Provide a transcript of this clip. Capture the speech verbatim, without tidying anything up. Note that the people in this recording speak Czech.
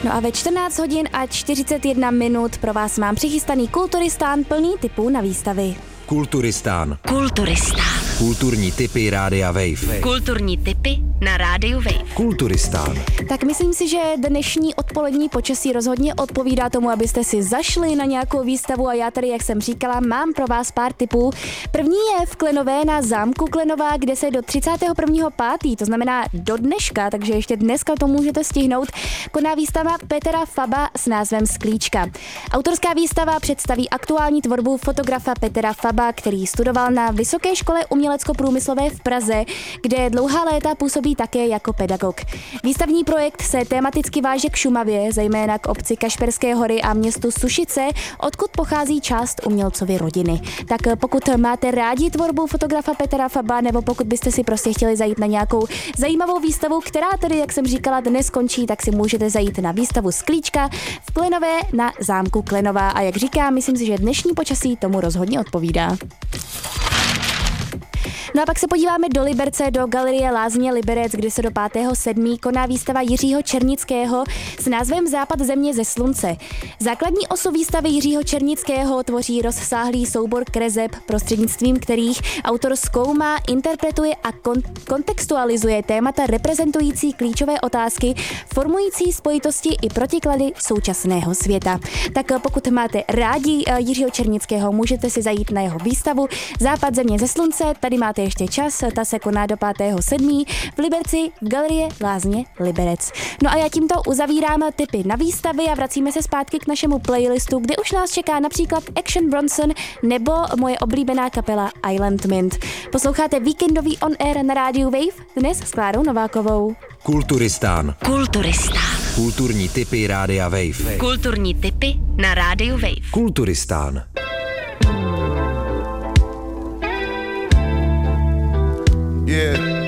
No a ve čtrnáct hodin a čtyřicet jedna minut pro vás mám přichystaný Kulturistán plný tipů na výstavy. Kulturistán. Kulturistán. Kulturní tipy Rádia Wave. Kulturní tipy na Rádiu Wave. Kulturistán. Tak myslím si, že dnešní odpolední počasí rozhodně odpovídá tomu, abyste si zašli na nějakou výstavu a já tady, jak jsem říkala, mám pro vás pár tipů. První je v Klenové na zámku Klenová, kde se do třicátého prvního pátého, to znamená do dneška, takže ještě dneska to můžete stihnout, koná výstava Petra Faba s názvem Sklíčka. Autorská výstava představí aktuální tvorbu fotografa Petra Faba, který studoval na Vysoké škole umělecko-průmyslové v Praze, kde dlouhá léta působí také jako pedagog. Výstavní projekt se tematicky váže k Šumavě, zejména k obci Kašperské hory a městu Sušice, odkud pochází část umělcovy rodiny. Tak pokud máte rádi tvorbu fotografa Petra Faba, nebo pokud byste si prostě chtěli zajít na nějakou zajímavou výstavu, která tedy, jak jsem říkala, dnes končí, tak si můžete zajít na výstavu Sklíčka v Klenové na zámku Klenová. A jak říkám, myslím si, že dnešní počasí tomu rozhodně odpovídá. No a pak se podíváme do Liberce, do galerie Lázně Liberec, kde se do pátého sedmého koná výstava Jiřího Černického s názvem Západ země ze slunce. Základní osu výstavy Jiřího Černického tvoří rozsáhlý soubor kreseb, prostřednictvím kterých autor zkoumá, interpretuje a kon- kontextualizuje témata reprezentující klíčové otázky, formující spojitosti i protiklady současného světa. Tak pokud máte rádi Jiřího Černického, můžete si zajít na jeho výstavu Západ země ze slunce. Tady máte ještě čas, ta se koná do pátého sedmého v Liberci v galerie Lázně Liberec. No a já tímto uzavírám tipy na výstavy a vracíme se zpátky k našemu playlistu, kde už nás čeká například Action Bronson nebo moje oblíbená kapela Island Mint. Posloucháte víkendový On Air na rádiu Wave dnes s Klárou Novákovou. Kulturistán. Kulturistán. Kulturní tipy Rádia Wave. Kulturní tipy na Rádiu Wave. Kulturistán. Yeah.